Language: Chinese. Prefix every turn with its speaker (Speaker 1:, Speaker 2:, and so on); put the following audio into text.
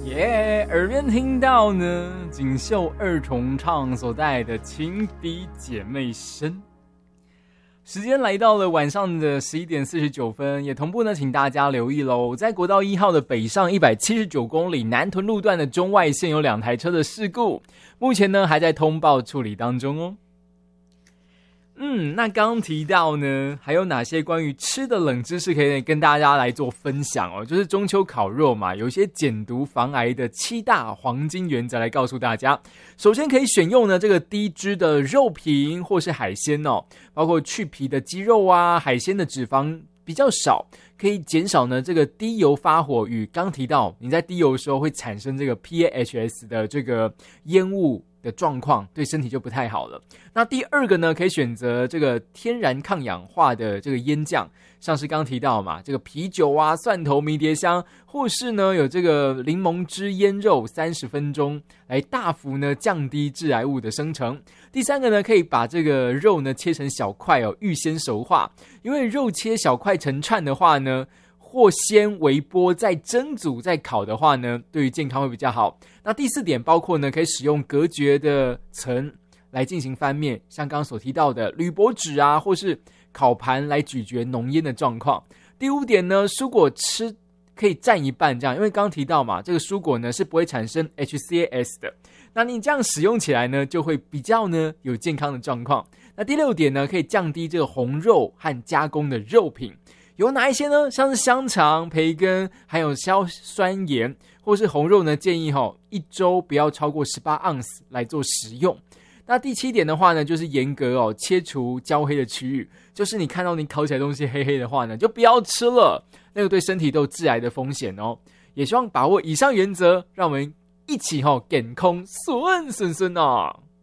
Speaker 1: 耳边听到呢，锦绣二重唱所带来的情敌姐妹声。时间来到了晚上的11点49分，也同步呢，请大家留意咯，在国道1号的北上179公里南屯路段的中外线有2台车的事故，目前呢还在通报处理当中哦。那刚刚提到呢，还有哪些关于吃的冷知识可以跟大家来做分享哦？就是中秋烤肉嘛，有一些减毒防癌的7大黄金原则来告诉大家。首先可以选用呢这个低脂的肉品或是海鲜哦，包括去皮的鸡肉啊，海鲜的脂肪比较少，可以减少呢这个低油发火与刚提到你在低油的时候会产生这个 PAHS 的这个烟雾的状况，对身体就不太好了。那第二个呢，可以选择这个天然抗氧化的这个腌酱，像是刚提到嘛，这个啤酒啊、蒜头、迷迭香，或是呢有这个柠檬汁腌肉30分钟，来大幅呢降低致癌物的生成。第三个呢，可以把这个肉呢切成小块哦，预先熟化，因为肉切小块成串的话呢，或先微波再蒸煮再烤的话呢，对于健康会比较好。那第4点包括呢，可以使用隔绝的层来进行翻面，像刚刚所提到的铝箔纸啊，或是烤盘来咀嚼浓烟的状况。第5点呢，蔬果吃可以占一半这样，因为刚刚提到嘛，这个蔬果呢是不会产生 HCAS 的，那你这样使用起来呢，就会比较呢有健康的状况。那第6点呢，可以降低这个红肉和加工的肉品。有哪一些呢？像是香肠、培根，还有硝酸盐，或是红肉呢？建议1周不要超过18盎司来做食用。那第7点的话呢，就是严格切除焦黑的区域，就是你看到你烤起来东西黑黑的话呢，就不要吃了，那个对身体都有致癌的风险哦。也希望把握以上原则，让我们一起健康顺顺啊！